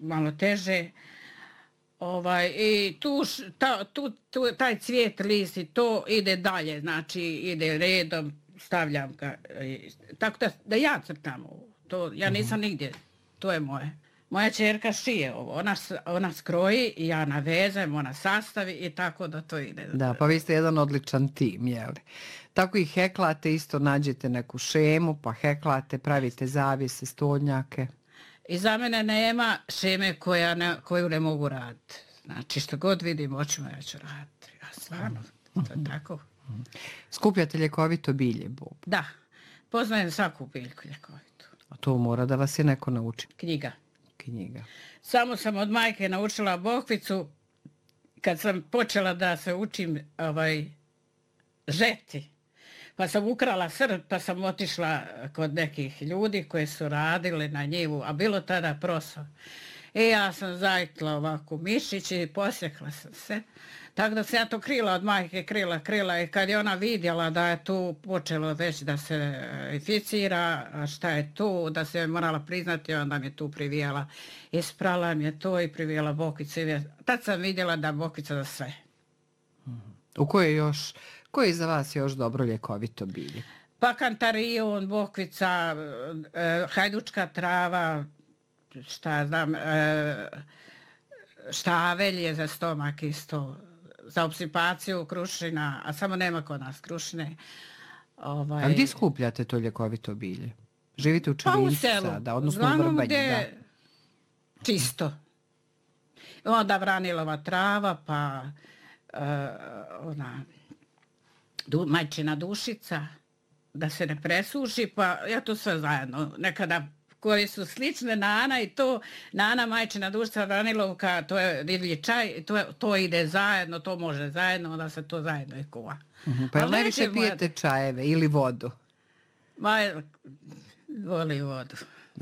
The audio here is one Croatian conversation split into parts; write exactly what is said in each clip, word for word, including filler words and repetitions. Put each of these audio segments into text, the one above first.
malo teže. Ovaj, i tu, ta, tu, tu, taj cvijet listi, to ide dalje, znači ide redom, stavljam ga. Tako da, da ja crtam ovo. To, ja nisam nigdje, to je moje. Moja ćerka šije ovo, ona, ona skroji, ja navezem, ona sastavi i tako da to ide. Da, pa vi ste jedan odličan tim, jeli? Tako i heklate, isto nađete neku šemu, pa heklate, pravite zavise, stolnjake. I za mene nema šeme koja ne, koju ne mogu raditi. Znači što god vidim očima ja ću raditi. Ja stvarno, to je tako. Skupljate ljekovito bilje, Bob? Da, poznajem svaku biljku ljekovitu. A to mora da vas je neko nauči? Knjiga. Knjiga. Samo sam od majke naučila bokvicu kad sam počela da se učim ovaj, žeti. Pa sam ukrala srp, pa sam otišla kod nekih ljudi koji su radili na njivu, a bilo tada proso. I ja sam zajtla ovako mišić i posjekla sam se. Tako da se ja to krila od majke, krila, krila i kad je ona vidjela da je tu počelo već da se inficira, šta je tu, da se je morala priznati, onda mi je tu privijala. Isprala mi je to i privijala bokvice. Tad sam vidjela da bokvica za sve. U koje još... Koje je za vas još dobro ljekovito bilje? Pa kantarion, bokvica, e, hajdučka trava, šta znam, e, štavelj je za stomak isto, za obsipaciju krušina, a samo nema kod nas krušine. Ovaj... A gdje skupljate to ljekovito bilje? Živite u Čevincu sada, odnosno u Vrbanji, da? Čisto. Onda vranilova trava, pa uh, ona... Du, majčina dušica, da se ne presuši, pa ja to sve zajedno. Nekada koji su slične nana i to, nana, majčina dušica, vanilovka, to je divlji čaj, to, je, to ide zajedno, to može zajedno, onda se to zajedno i kuva. Uh-huh. Pa ali najviše moja... pijete čajeve ili vodu? Ma, volim vodu.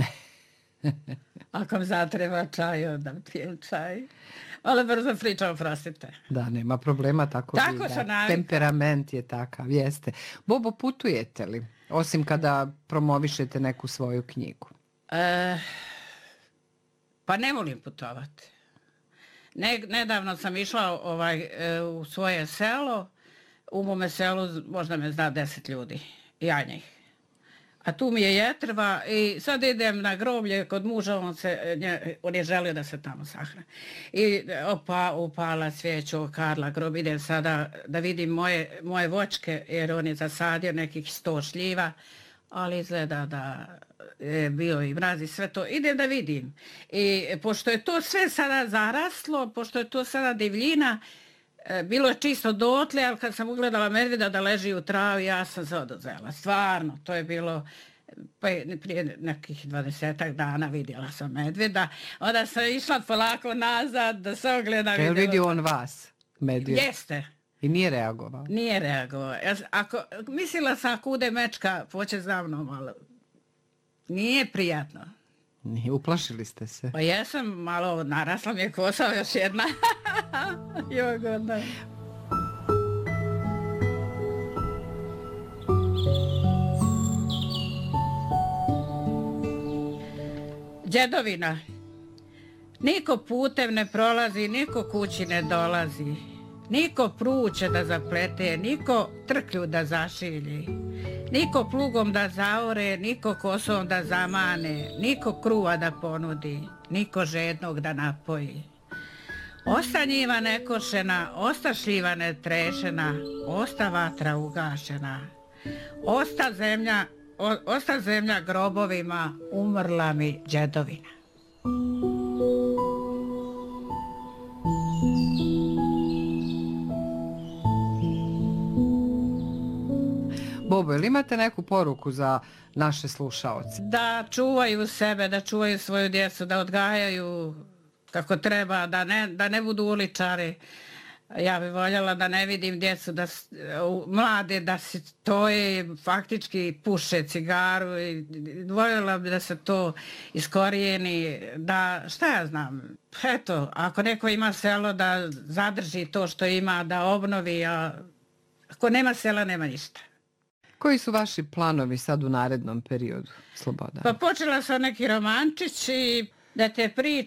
Ako mi zatreba čaj, onda pijem čaj. Ali brzo pričam, prostite. Da, nema problema, tako, tako vi, da. Temperament je takav, jeste. Bobo, putujete li? Osim kada promovišete neku svoju knjigu. E, pa ne volim putovati. Ne, nedavno sam išla ovaj, u svoje selo. U mome selu možda me zna deset ljudi. Ja njih. A tu mi je jetrva i sad idem na groblje kod muža, on, se, nje, on je želio da se tamo sahrani. I opa, upala svijeću, Karla grob, idem sada da vidim moje, moje voćke, jer on je zasadio nekih sto šljiva, ali izgleda da je bio i mraz i sve to. Idem da vidim. I pošto je to sve sada zaraslo, pošto je to sada divljina, bilo je čisto dotle, ali kad sam ugledala medvjeda da leži u travi, ja sam se oduzela. Stvarno, to je bilo, pa prije nekih dvadesetak dana vidjela sam medvjeda. Onda sam išla polako nazad da se ogleda. Je li vidio on vas, medvjed? Jeste. I nije reagovao? Nije reagovao. Ja, ako, mislila sam ako ude mečka, poće za mnom, ali nije prijatno. Nije, uplašili ste se? Pa jesam, malo narasla mi je kosa, još jedna. Joj, godno. Djedovina. Niko putem ne prolazi, niko kući ne dolazi. Niko pruće da zaplete, niko trklju da zašilji. Niko plugom da zaore, niko kosom da zamane, niko kruva da ponudi, niko žednog da napoji. Osta njiva nekošena, osta šljiva netrešena, osta vatra ugašena. Osta zemlja, o, osta zemlja grobovima, umrla mi djedovina. Bobo, ili imate neku poruku za naše slušaoce? Da čuvaju sebe, da čuvaju svoju djecu, da odgajaju kako treba, da ne, da ne budu uličari. Ja bih voljela da ne vidim djecu, da, mlade da se toje, faktički puše cigaru. I voljela bih da se to iskorijeni, da, šta ja znam, eto, ako neko ima selo da zadrži to što ima, da obnovi, a ako nema sela, nema ništa. Koji su vaši planovi sad u narednom periodu, Sloboda? Pa počela sam neki romančić i da te pričam.